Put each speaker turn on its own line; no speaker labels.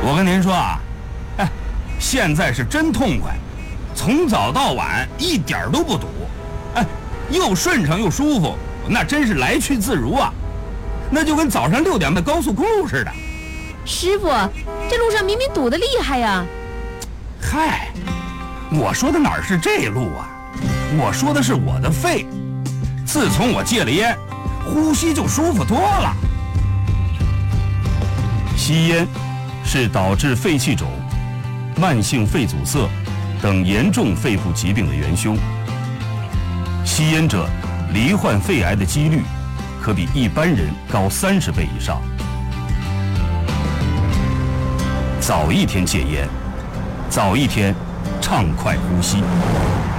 我跟您说啊，哎，现在是真痛快，从早到晚一点都不堵，哎，又顺畅又舒服，那真是来去自如啊，那就跟早上6点的高速公路似的。
师傅，这路上明明堵得厉害呀。
嗨，我说的哪儿是这路啊，我说的是我的肺，自从我戒了烟，呼吸就舒服多了。
吸烟是导致肺气肿、慢性肺阻塞等严重肺部疾病的元凶。吸烟者罹患肺癌的几率可比一般人高30倍以上。早一天戒烟，早一天畅快呼吸。